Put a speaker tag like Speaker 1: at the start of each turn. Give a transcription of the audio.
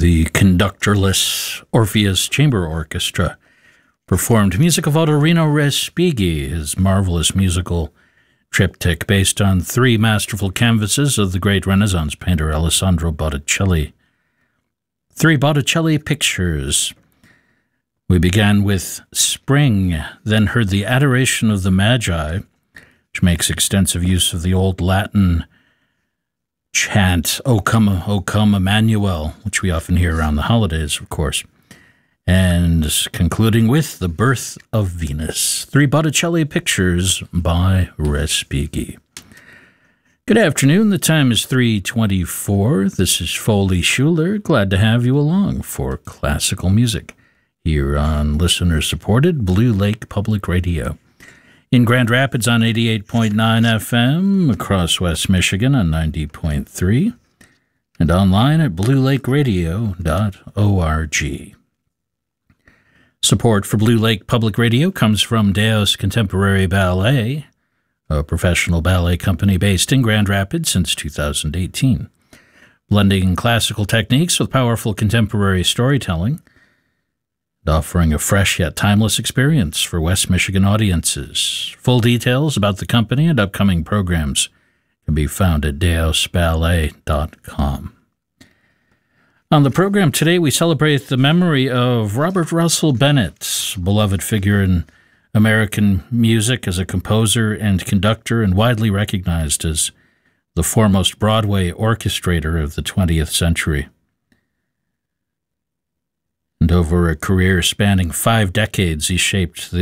Speaker 1: The conductorless Orpheus Chamber Orchestra performed music of Ottorino Respighi, his marvelous musical triptych based on three masterful canvases of the great Renaissance painter Alessandro Botticelli. Three Botticelli pictures. We began with Spring, then heard the Adoration of the Magi, which makes extensive use of the old Latin chant, O come, Emmanuel, which we often hear around the holidays, of course. And concluding with The Birth of Venus. Three Botticelli pictures by Respighi. Good afternoon. The time is 3:24. This is Foley Schuler. Glad to have you along for classical music here on listener-supported Blue Lake Public Radio. In Grand Rapids on 88.9 FM, across West Michigan on 90.3, and online at bluelakeradio.org. Support for Blue Lake Public Radio comes from Deos Contemporary Ballet, a professional ballet company based in Grand Rapids since 2018, blending classical techniques with powerful contemporary storytelling, and offering a fresh yet timeless experience for West Michigan audiences. Full details about the company and upcoming programs can be found at deosballet.com. On the program today, we celebrate the memory of Robert Russell Bennett, beloved figure in American music as a composer and conductor and widely recognized as the foremost Broadway orchestrator of the 20th century. And over a career spanning 5 decades, he shaped the